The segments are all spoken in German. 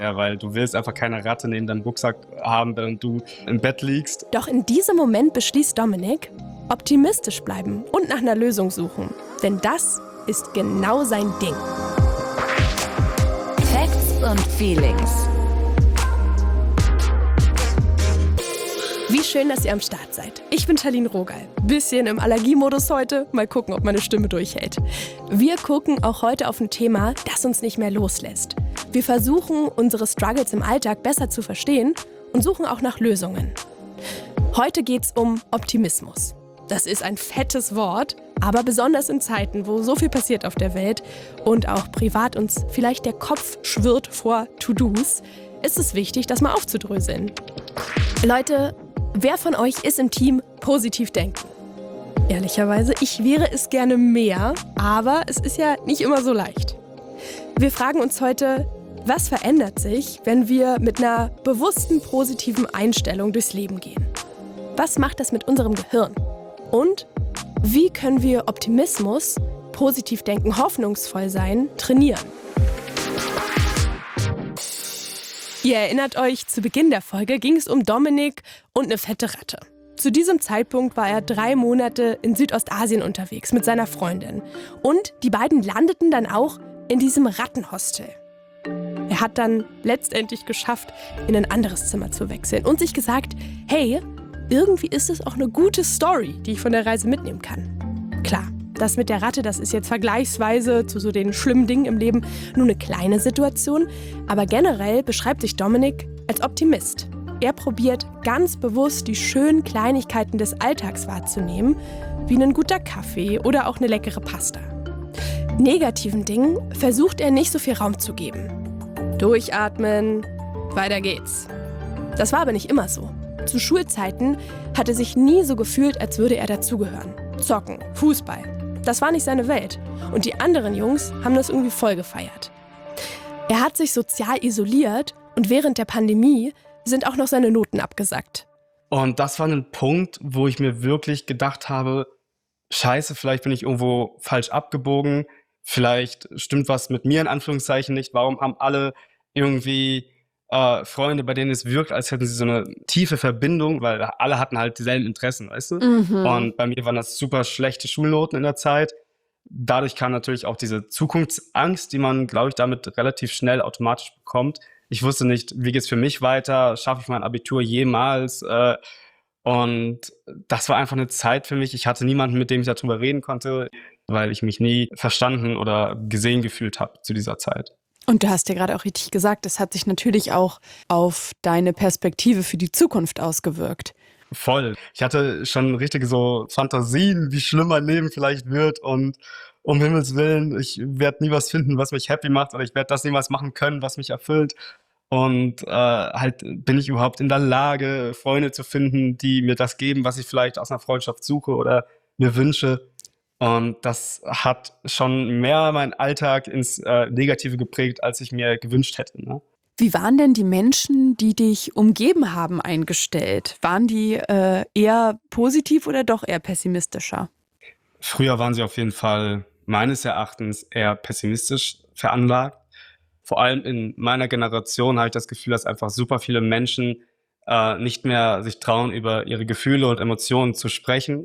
Ja, weil du willst einfach keine Ratte neben deinem Rucksack haben, während du im Bett liegst. Doch in diesem Moment beschließt Dominik, optimistisch bleiben und nach einer Lösung suchen. Denn das ist genau sein Ding. Facts und Feelings. Wie schön, dass ihr am Start seid. Ich bin Charlene Rogal. Bisschen im Allergiemodus heute. Mal gucken, ob meine Stimme durchhält. Wir gucken auch heute auf ein Thema, das uns nicht mehr loslässt. Wir versuchen, unsere Struggles im Alltag besser zu verstehen und suchen auch nach Lösungen. Heute geht's um Optimismus. Das ist ein fettes Wort, aber besonders in Zeiten, wo so viel passiert auf der Welt und auch privat uns vielleicht der Kopf schwirrt vor To-Dos, ist es wichtig, das mal aufzudröseln. Leute, wer von euch ist im Team positiv denken? Ehrlicherweise, ich wäre es gerne mehr, aber es ist ja nicht immer so leicht. Wir fragen uns heute, was verändert sich, wenn wir mit einer bewussten positiven Einstellung durchs Leben gehen? Was macht das mit unserem Gehirn? Und wie können wir Optimismus, positiv denken, hoffnungsvoll sein, trainieren? Ihr erinnert euch, zu Beginn der Folge ging es um Dominik und eine fette Ratte. Zu diesem Zeitpunkt war er 3 Monate in Südostasien unterwegs mit seiner Freundin. Und die beiden landeten dann auch in diesem Rattenhostel. Er hat dann letztendlich geschafft, in ein anderes Zimmer zu wechseln und sich gesagt, hey, irgendwie ist es auch eine gute Story, die ich von der Reise mitnehmen kann. Klar, das mit der Ratte, das ist jetzt vergleichsweise zu so den schlimmen Dingen im Leben nur eine kleine Situation, aber generell beschreibt sich Dominik als Optimist. Er probiert ganz bewusst die schönen Kleinigkeiten des Alltags wahrzunehmen, wie ein guter Kaffee oder auch eine leckere Pasta. Negativen Dingen versucht er nicht so viel Raum zu geben. Durchatmen, weiter geht's. Das war aber nicht immer so. Zu Schulzeiten hat er sich nie so gefühlt, als würde er dazugehören. Zocken, Fußball, das war nicht seine Welt. Und die anderen Jungs haben das irgendwie voll gefeiert. Er hat sich sozial isoliert und während der Pandemie sind auch noch seine Noten abgesackt. Und das war ein Punkt, wo ich mir wirklich gedacht habe, scheiße, vielleicht bin ich irgendwo falsch abgebogen, vielleicht stimmt was mit mir in Anführungszeichen nicht, warum haben alle irgendwie Freunde, bei denen es wirkt, als hätten sie so eine tiefe Verbindung, weil alle hatten halt dieselben Interessen, weißt du? Und bei mir waren das super schlechte Schulnoten in der Zeit. Dadurch kam natürlich auch diese Zukunftsangst, die man, glaube ich, damit relativ schnell automatisch bekommt. Ich wusste nicht, wie geht's für mich weiter, schaffe ich mein Abitur jemals? Und das war einfach eine Zeit für mich. Ich hatte niemanden, mit dem ich darüber reden konnte, weil ich mich nie verstanden oder gesehen gefühlt habe zu dieser Zeit. Und du hast ja gerade auch richtig gesagt, das hat sich natürlich auch auf deine Perspektive für die Zukunft ausgewirkt. Voll. Ich hatte schon richtige so Fantasien, wie schlimm mein Leben vielleicht wird und um Himmels Willen, ich werde nie was finden, was mich happy macht oder ich werde das niemals machen können, was mich erfüllt. Und halt bin ich überhaupt in der Lage, Freunde zu finden, die mir das geben, was ich vielleicht aus einer Freundschaft suche oder mir wünsche. Und das hat schon mehr meinen Alltag ins Negative geprägt, als ich mir gewünscht hätte. Ne? Wie waren denn die Menschen, die dich umgeben haben, eingestellt? Waren die eher positiv oder doch eher pessimistischer? Früher waren sie auf jeden Fall meines Erachtens eher pessimistisch veranlagt. Vor allem in meiner Generation habe ich das Gefühl, dass einfach super viele Menschen nicht mehr sich trauen, über ihre Gefühle und Emotionen zu sprechen.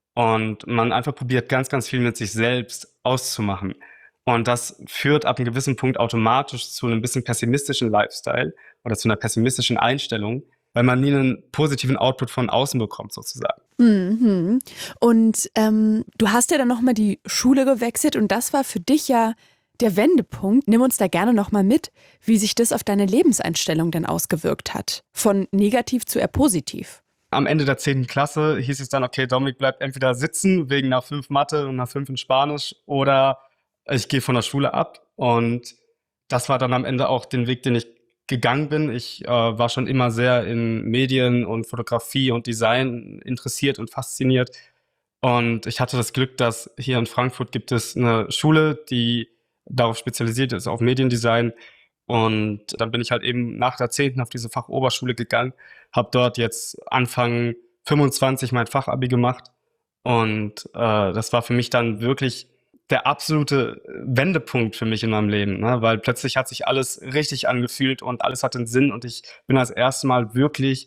Und man einfach probiert, ganz, ganz viel mit sich selbst auszumachen. Und das führt ab einem gewissen Punkt automatisch zu einem bisschen pessimistischen Lifestyle oder zu einer pessimistischen Einstellung, weil man nie einen positiven Output von außen bekommt, sozusagen. Mhm. Und du hast ja dann nochmal die Schule gewechselt und das war für dich ja der Wendepunkt. Nimm uns da gerne nochmal mit, wie sich das auf deine Lebenseinstellung denn ausgewirkt hat. Von negativ zu eher positiv. Am Ende der 10. Klasse hieß es dann, okay, Dominik bleibt entweder sitzen wegen einer 5 Mathe und einer 5 in Spanisch oder ich gehe von der Schule ab. Und das war dann am Ende auch den Weg, den ich gegangen bin. Ich war schon immer sehr in Medien und Fotografie und Design interessiert und fasziniert. Und ich hatte das Glück, dass hier in Frankfurt gibt es eine Schule, die darauf spezialisiert ist, auf Mediendesign. Und dann bin ich halt eben nach der 10. auf diese Fachoberschule gegangen, habe dort jetzt Anfang 25 mein Fachabi gemacht und das war für mich dann wirklich der absolute Wendepunkt für mich in meinem Leben, ne? Weil plötzlich hat sich alles richtig angefühlt und alles hatte einen Sinn und ich bin das erste Mal wirklich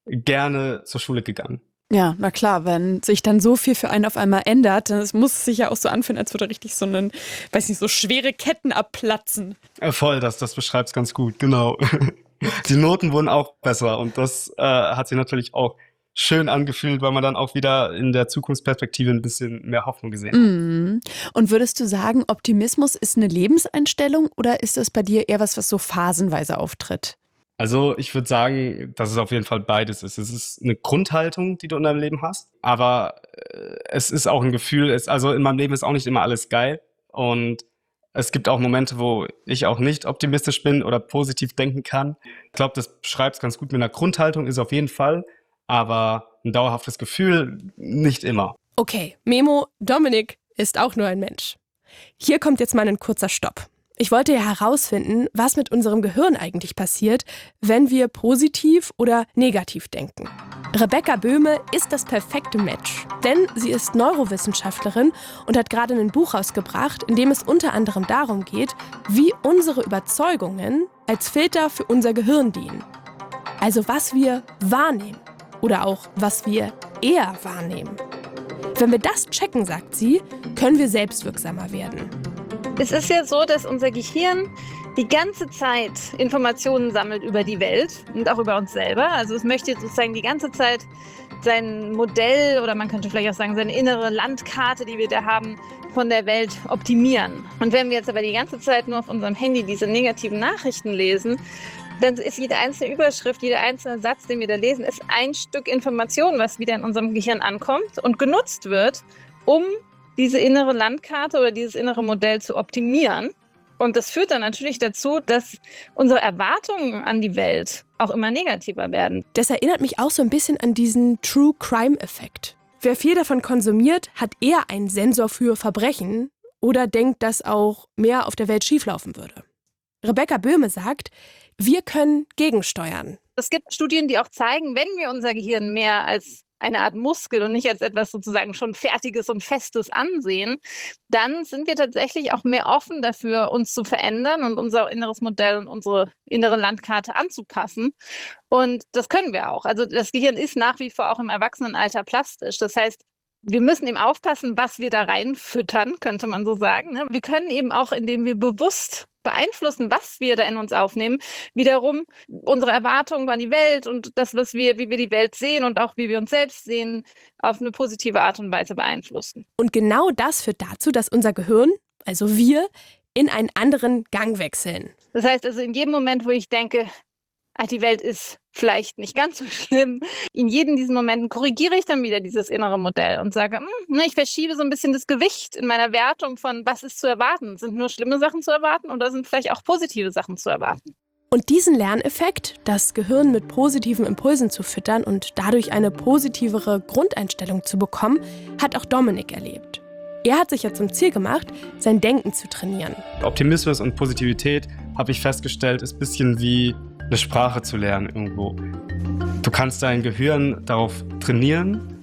gerne zur Schule gegangen. Ja, na klar, wenn sich dann so viel für einen auf einmal ändert, dann muss es sich ja auch so anfühlen, als würde richtig so so schwere Ketten abplatzen. Voll, das beschreibt es ganz gut, genau. Die Noten wurden auch besser und das hat sich natürlich auch schön angefühlt, weil man dann auch wieder in der Zukunftsperspektive ein bisschen mehr Hoffnung gesehen hat. Mhm. Und würdest du sagen, Optimismus ist eine Lebenseinstellung oder ist das bei dir eher was so phasenweise auftritt? Also ich würde sagen, dass es auf jeden Fall beides ist. Es ist eine Grundhaltung, die du in deinem Leben hast, aber es ist auch ein Gefühl, also in meinem Leben ist auch nicht immer alles geil und es gibt auch Momente, wo ich auch nicht optimistisch bin oder positiv denken kann. Ich glaube, das beschreibt es ganz gut mit einer Grundhaltung, ist auf jeden Fall, aber ein dauerhaftes Gefühl nicht immer. Okay, Memo, Dominik ist auch nur ein Mensch. Hier kommt jetzt mal ein kurzer Stopp. Ich wollte ja herausfinden, was mit unserem Gehirn eigentlich passiert, wenn wir positiv oder negativ denken. Rebecca Böhme ist das perfekte Match, denn sie ist Neurowissenschaftlerin und hat gerade ein Buch rausgebracht, in dem es unter anderem darum geht, wie unsere Überzeugungen als Filter für unser Gehirn dienen. Also was wir wahrnehmen oder auch was wir eher wahrnehmen. Wenn wir das checken, sagt sie, können wir selbstwirksamer werden. Es ist ja so, dass unser Gehirn die ganze Zeit Informationen sammelt über die Welt und auch über uns selber. Also es möchte sozusagen die ganze Zeit sein Modell oder man könnte vielleicht auch sagen, seine innere Landkarte, die wir da haben, von der Welt optimieren. Und wenn wir jetzt aber die ganze Zeit nur auf unserem Handy diese negativen Nachrichten lesen, dann ist jede einzelne Überschrift, jeder einzelne Satz, den wir da lesen, ist ein Stück Information, was wieder in unserem Gehirn ankommt und genutzt wird, um diese innere Landkarte oder dieses innere Modell zu optimieren. Und das führt dann natürlich dazu, dass unsere Erwartungen an die Welt auch immer negativer werden. Das erinnert mich auch so ein bisschen an diesen True Crime-Effekt. Wer viel davon konsumiert, hat eher einen Sensor für Verbrechen oder denkt, dass auch mehr auf der Welt schieflaufen würde. Rebecca Böhme sagt, wir können gegensteuern. Es gibt Studien, die auch zeigen, wenn wir unser Gehirn mehr als eine Art Muskel und nicht als etwas sozusagen schon Fertiges und Festes ansehen, dann sind wir tatsächlich auch mehr offen dafür, uns zu verändern und unser inneres Modell und unsere innere Landkarte anzupassen. Und das können wir auch. Also das Gehirn ist nach wie vor auch im Erwachsenenalter plastisch. Das heißt, wir müssen eben aufpassen, was wir da reinfüttern, könnte man so sagen. Wir können eben auch, indem wir bewusst beeinflussen, was wir da in uns aufnehmen, wiederum unsere Erwartungen an die Welt und das, wie wir die Welt sehen und auch wie wir uns selbst sehen, auf eine positive Art und Weise beeinflussen. Und genau das führt dazu, dass unser Gehirn, also wir, in einen anderen Gang wechseln. Das heißt also, in jedem Moment, wo ich denke, die Welt ist vielleicht nicht ganz so schlimm, in jedem diesen Momenten korrigiere ich dann wieder dieses innere Modell und sage, ich verschiebe so ein bisschen das Gewicht in meiner Wertung von, was ist zu erwarten. Sind nur schlimme Sachen zu erwarten oder sind vielleicht auch positive Sachen zu erwarten? Und diesen Lerneffekt, das Gehirn mit positiven Impulsen zu füttern und dadurch eine positivere Grundeinstellung zu bekommen, hat auch Dominik erlebt. Er hat sich ja zum Ziel gemacht, sein Denken zu trainieren. Optimismus und Positivität, habe ich festgestellt, ist ein bisschen wie eine Sprache zu lernen irgendwo. Du kannst dein Gehirn darauf trainieren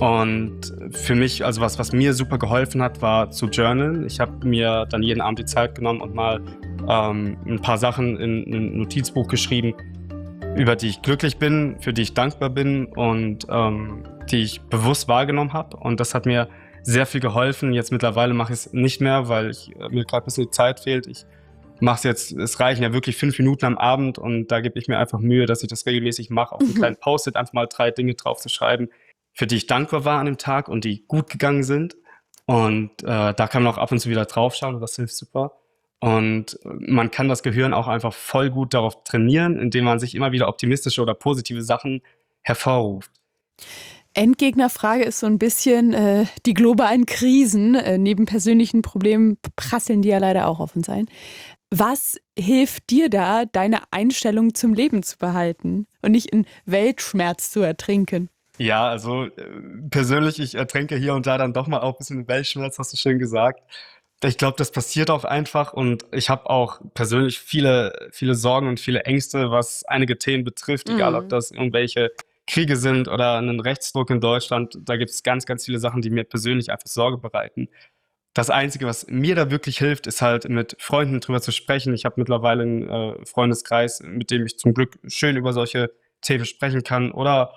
und für mich, also was mir super geholfen hat, war zu journalen. Ich habe mir dann jeden Abend die Zeit genommen und mal ein paar Sachen in ein Notizbuch geschrieben, über die ich glücklich bin, für die ich dankbar bin und die ich bewusst wahrgenommen habe. Und das hat mir sehr viel geholfen. Jetzt mittlerweile mache ich es nicht mehr, weil mir gerade ein bisschen die Zeit fehlt. Ich mache es jetzt, es reichen ja wirklich 5 Minuten am Abend und da gebe ich mir einfach Mühe, dass ich das regelmäßig mache, auf einen kleinen Post-it einfach mal 3 Dinge drauf zu schreiben, für die ich dankbar war an dem Tag und die gut gegangen sind. Und da kann man auch ab und zu wieder draufschauen und das hilft super. Und man kann das Gehirn auch einfach voll gut darauf trainieren, indem man sich immer wieder optimistische oder positive Sachen hervorruft. Endgegnerfrage ist so ein bisschen die globalen Krisen. Neben persönlichen Problemen prasseln die ja leider auch auf uns ein. Was hilft dir da, deine Einstellung zum Leben zu behalten und nicht in Weltschmerz zu ertrinken? Ja, also persönlich, ich ertränke hier und da dann doch mal auch ein bisschen Weltschmerz, hast du schön gesagt. Ich glaube, das passiert auch einfach und ich habe auch persönlich viele Sorgen und viele Ängste, was einige Themen betrifft, egal ob das irgendwelche Kriege sind oder einen Rechtsdruck in Deutschland. Da gibt es ganz, ganz viele Sachen, die mir persönlich einfach Sorge bereiten. Das Einzige, was mir da wirklich hilft, ist halt mit Freunden drüber zu sprechen. Ich habe mittlerweile einen Freundeskreis, mit dem ich zum Glück schön über solche Themen sprechen kann. Oder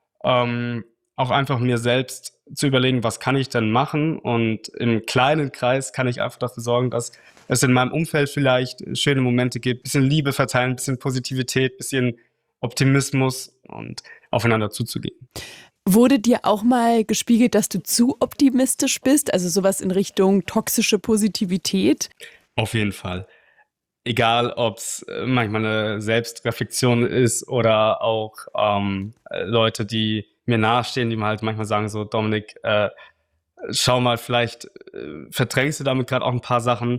auch einfach mir selbst zu überlegen, was kann ich denn machen? Und im kleinen Kreis kann ich einfach dafür sorgen, dass es in meinem Umfeld vielleicht schöne Momente gibt. Bisschen Liebe verteilen, bisschen Positivität, bisschen Optimismus und aufeinander zuzugehen. Wurde dir auch mal gespiegelt, dass du zu optimistisch bist? Also sowas in Richtung toxische Positivität? Auf jeden Fall. Egal, ob es manchmal eine Selbstreflexion ist oder auch Leute, die mir nahestehen, die mir halt manchmal sagen so, Dominik, schau mal, vielleicht verdrängst du damit gerade auch ein paar Sachen.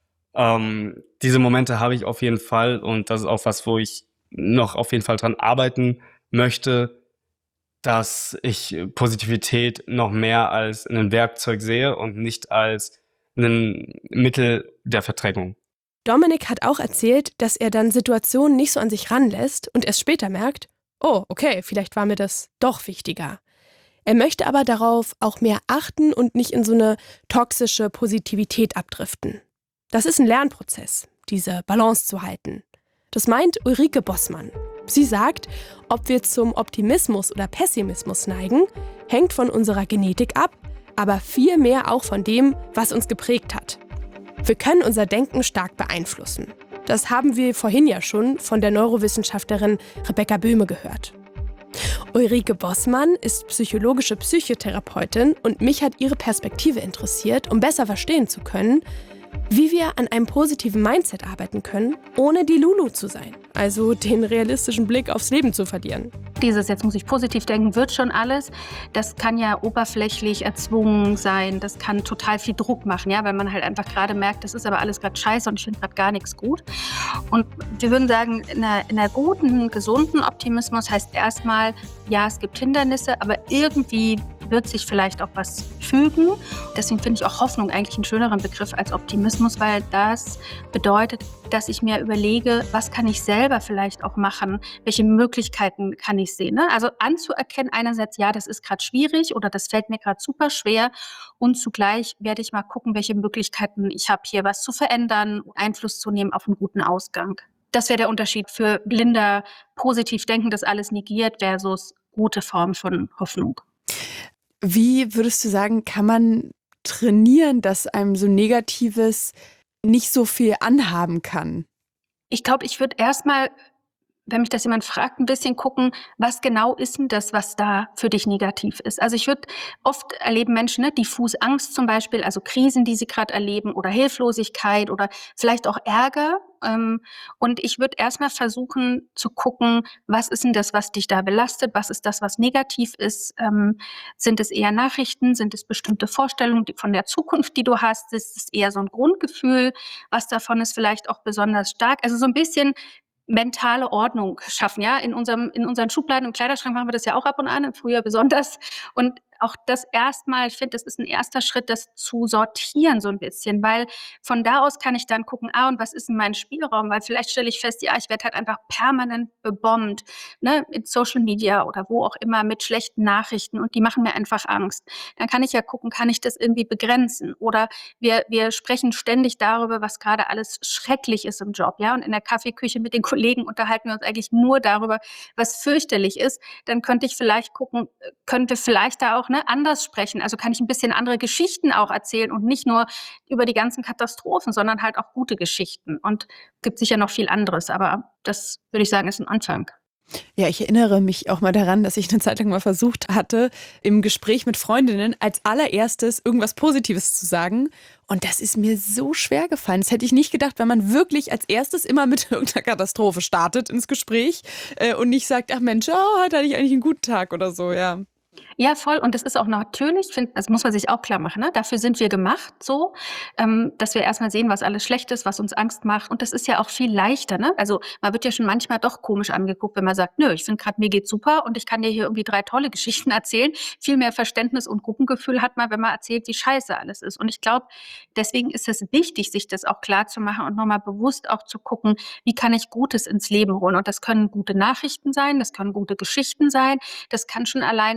Diese Momente habe ich auf jeden Fall und das ist auch was, wo ich noch auf jeden Fall dran arbeiten möchte, dass ich Positivität noch mehr als ein Werkzeug sehe und nicht als ein Mittel der Verdrängung. Dominik hat auch erzählt, dass er dann Situationen nicht so an sich ranlässt und erst später merkt, oh, okay, vielleicht war mir das doch wichtiger. Er möchte aber darauf auch mehr achten und nicht in so eine toxische Positivität abdriften. Das ist ein Lernprozess, diese Balance zu halten. Das meint Ulrike Bossmann. Sie sagt, ob wir zum Optimismus oder Pessimismus neigen, hängt von unserer Genetik ab, aber viel mehr auch von dem, was uns geprägt hat. Wir können unser Denken stark beeinflussen. Das haben wir vorhin ja schon von der Neurowissenschaftlerin Rebecca Böhme gehört. Ulrike Bossmann ist psychologische Psychotherapeutin und mich hat ihre Perspektive interessiert, um besser verstehen zu können, wie wir an einem positiven Mindset arbeiten können, ohne die Lulu zu sein, also den realistischen Blick aufs Leben zu verlieren. Dieses, jetzt muss ich positiv denken, wird schon alles, das kann ja oberflächlich erzwungen sein, das kann total viel Druck machen, ja, weil man halt einfach gerade merkt, das ist aber alles gerade scheiße und ich finde gerade gar nichts gut. Und wir würden sagen, in einer guten, gesunden Optimismus heißt erstmal, ja, es gibt Hindernisse, aber irgendwie wird sich vielleicht auch was fügen. Deswegen finde ich auch Hoffnung eigentlich einen schöneren Begriff als Optimismus, weil das bedeutet, dass ich mir überlege, was kann ich selber vielleicht auch machen, welche Möglichkeiten kann ich sehen. Ne? Also anzuerkennen einerseits, ja, das ist gerade schwierig oder das fällt mir gerade super schwer und zugleich werde ich mal gucken, welche Möglichkeiten ich habe, hier was zu verändern, Einfluss zu nehmen auf einen guten Ausgang. Das wäre der Unterschied für blinder, positiv denken, das alles negiert versus gute Form von Hoffnung. Wie würdest du sagen, kann man trainieren, dass einem so Negatives nicht so viel anhaben kann? Ich glaube, ich würde erstmal, wenn mich das jemand fragt, ein bisschen gucken, was genau ist denn das, was da für dich negativ ist. Also ich würde oft erleben Menschen, ne, diffus Angst zum Beispiel, also Krisen, die sie gerade erleben oder Hilflosigkeit oder vielleicht auch Ärger. Und ich würde erstmal versuchen zu gucken, was ist denn das, was dich da belastet? Was ist das, was negativ ist? Sind es eher Nachrichten? Sind es bestimmte Vorstellungen von der Zukunft, die du hast? Ist es eher so ein Grundgefühl? Was davon ist vielleicht auch besonders stark? Also so ein bisschen mentale Ordnung schaffen, ja. In unseren Schubladen im Kleiderschrank machen wir das ja auch ab und an, im Frühjahr besonders. Und auch das erstmal, ich finde, das ist ein erster Schritt, das zu sortieren so ein bisschen, weil von da aus kann ich dann gucken, und was ist denn mein Spielraum? Weil vielleicht stelle ich fest, ja, ich werde halt einfach permanent bebombt, ne, in Social Media oder wo auch immer mit schlechten Nachrichten und die machen mir einfach Angst. Dann kann ich ja gucken, kann ich das irgendwie begrenzen? Oder wir sprechen ständig darüber, was gerade alles schrecklich ist im Job, ja, und in der Kaffeeküche mit den Kollegen unterhalten wir uns eigentlich nur darüber, was fürchterlich ist. Dann könnte ich vielleicht gucken, könnte vielleicht da auch anders sprechen. Also kann ich ein bisschen andere Geschichten auch erzählen und nicht nur über die ganzen Katastrophen, sondern halt auch gute Geschichten. Und gibt sicher noch viel anderes, aber das würde ich sagen, ist ein Anfang. Ja, ich erinnere mich auch mal daran, dass ich eine Zeit lang mal versucht hatte, im Gespräch mit Freundinnen als allererstes irgendwas Positives zu sagen. Und das ist mir so schwer gefallen. Das hätte ich nicht gedacht, wenn man wirklich als erstes immer mit irgendeiner Katastrophe startet ins Gespräch und nicht sagt, ach Mensch, heute hatte ich eigentlich einen guten Tag oder so, ja. Ja, voll. Und das ist auch natürlich, das muss man sich auch klar machen, ne? Dafür sind wir gemacht, so, dass wir erstmal sehen, was alles schlecht ist, was uns Angst macht. Und das ist ja auch viel leichter, ne? Also man wird ja schon manchmal doch komisch angeguckt, wenn man sagt, nö, ich finde gerade, mir geht's super und ich kann dir hier irgendwie 3 tolle Geschichten erzählen. Viel mehr Verständnis und Gruppengefühl hat man, wenn man erzählt, wie scheiße alles ist. Und ich glaube, deswegen ist es wichtig, sich das auch klar zu machen und nochmal bewusst auch zu gucken, wie kann ich Gutes ins Leben holen. Und das können gute Nachrichten sein, das können gute Geschichten sein, das kann schon alleine sein,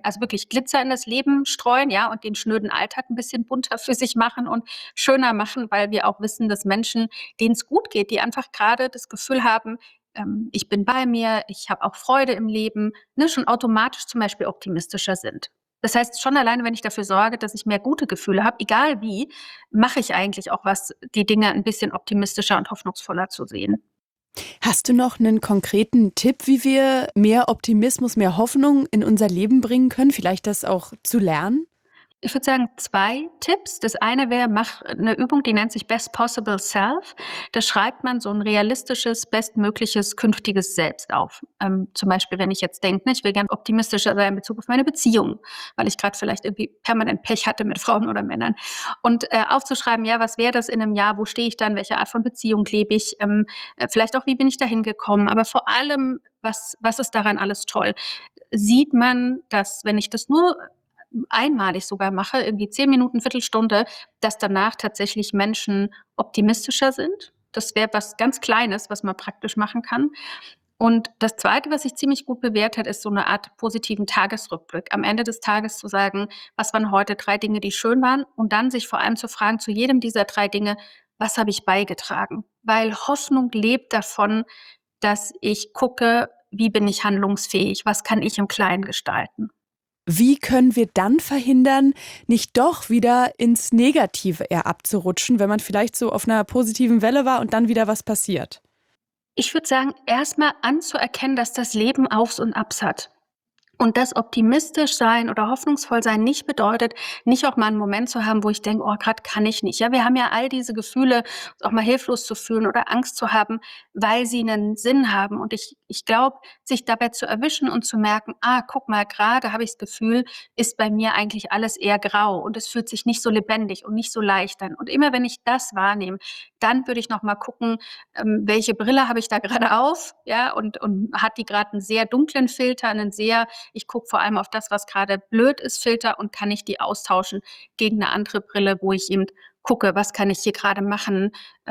also wirklich Glitzer in das Leben streuen, ja, und den schnöden Alltag ein bisschen bunter für sich machen und schöner machen, weil wir auch wissen, dass Menschen, denen es gut geht, die einfach gerade das Gefühl haben, ich bin bei mir, ich habe auch Freude im Leben, ne, schon automatisch zum Beispiel optimistischer sind. Das heißt, schon alleine, wenn ich dafür sorge, dass ich mehr gute Gefühle habe, egal wie, mache ich eigentlich auch was, die Dinge ein bisschen optimistischer und hoffnungsvoller zu sehen. Hast du noch einen konkreten Tipp, wie wir mehr Optimismus, mehr Hoffnung in unser Leben bringen können? Vielleicht das auch zu lernen? Ich würde sagen, 2 Tipps. Das eine wäre, mach eine Übung, die nennt sich Best Possible Self. Da schreibt man so ein realistisches, bestmögliches künftiges Selbst auf. Zum Beispiel, wenn ich jetzt denke, ich will gerne optimistischer sein in Bezug auf meine Beziehung, weil ich gerade vielleicht irgendwie permanent Pech hatte mit Frauen oder Männern. Und aufzuschreiben, ja, was wäre das in einem Jahr, wo stehe ich dann, welche Art von Beziehung lebe ich, vielleicht auch, wie bin ich dahin gekommen, aber vor allem, was ist daran alles toll? Sieht man, dass, wenn ich das nur einmalig sogar mache, irgendwie 10 Minuten, Viertelstunde, dass danach tatsächlich Menschen optimistischer sind. Das wäre was ganz Kleines, was man praktisch machen kann. Und das Zweite, was sich ziemlich gut bewährt hat, ist so eine Art positiven Tagesrückblick. Am Ende des Tages zu sagen, was waren heute 3 Dinge, die schön waren, und dann sich vor allem zu fragen, zu jedem dieser 3 Dinge, was habe ich beigetragen? Weil Hoffnung lebt davon, dass ich gucke, wie bin ich handlungsfähig, was kann ich im Kleinen gestalten. Wie können wir dann verhindern, nicht doch wieder ins Negative eher abzurutschen, wenn man vielleicht so auf einer positiven Welle war und dann wieder was passiert? Ich würde sagen, erstmal anzuerkennen, dass das Leben Aufs und Abs hat. Und dass optimistisch sein oder hoffnungsvoll sein nicht bedeutet, nicht auch mal einen Moment zu haben, wo ich denke, oh, gerade kann ich nicht. Ja, wir haben ja all diese Gefühle, uns auch mal hilflos zu fühlen oder Angst zu haben, weil sie einen Sinn haben. Und ich glaube, sich dabei zu erwischen und zu merken, guck mal, gerade habe ich das Gefühl, ist bei mir eigentlich alles eher grau und es fühlt sich nicht so lebendig und nicht so leicht an. Und immer wenn ich das wahrnehme, dann würde ich noch mal gucken, welche Brille habe ich da gerade auf, ja, und hat die gerade einen sehr dunklen Filter, ich gucke vor allem auf das, was gerade blöd ist, Filter, und kann ich die austauschen gegen eine andere Brille, wo ich eben gucke, was kann ich hier gerade machen,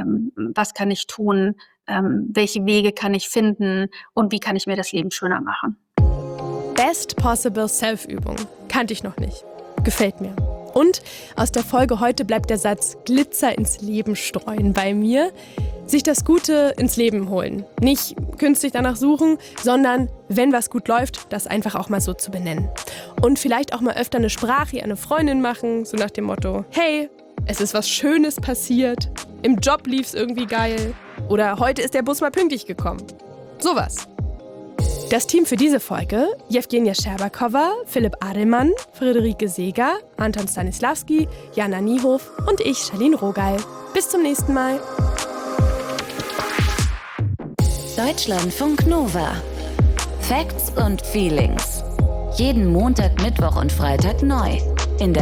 was kann ich tun, welche Wege kann ich finden und wie kann ich mir das Leben schöner machen. Best Possible Self-Übung. Kannte ich noch nicht. Gefällt mir. Und aus der Folge heute bleibt der Satz Glitzer ins Leben streuen bei mir. Sich das Gute ins Leben holen. Nicht künstlich danach suchen, sondern, wenn was gut läuft, das einfach auch mal so zu benennen. Und vielleicht auch mal öfter eine Sprache an eine Freundin machen, so nach dem Motto, hey, es ist was Schönes passiert, im Job lief's irgendwie geil oder heute ist der Bus mal pünktlich gekommen. Sowas. Das Team für diese Folge: Jewgenia Scherbakowa, Philipp Adelmann, Friederike Seeger, Anton Stanislawski, Jana Niehof und ich, Charlene Rogal. Bis zum nächsten Mal. Deutschlandfunk Nova. Facts und Feelings. Jeden Montag, Mittwoch und Freitag neu. In der